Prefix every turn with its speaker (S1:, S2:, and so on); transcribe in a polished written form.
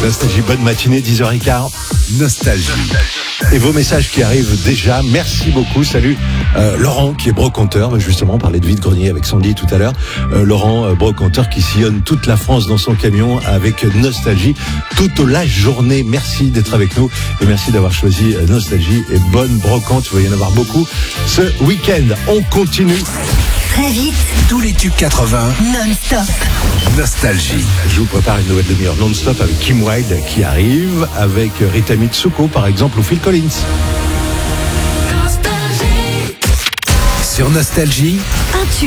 S1: Nostalgie, bonne matinée, 10h15.
S2: Nostalgie.
S1: Et vos messages qui arrivent déjà, merci beaucoup. Salut Laurent qui est brocanteur, justement on parlait de vide-grenier avec Sandy tout à l'heure. Laurent, brocanteur qui sillonne toute la France dans son camion avec Nostalgie toute la journée. Merci d'être avec nous et merci d'avoir choisi Nostalgie et bonne brocante. Il va y en avoir beaucoup ce week-end. On continue.
S3: Très vite,
S2: Tous les tubes 80,
S3: non-stop.
S2: Nostalgie.
S1: Je vous prépare une nouvelle demi-heure non-stop avec Kim Wilde qui arrive, avec Rita Mitsuko par exemple ou Phil Collins.
S2: Sur Nostalgie,
S3: Un tube.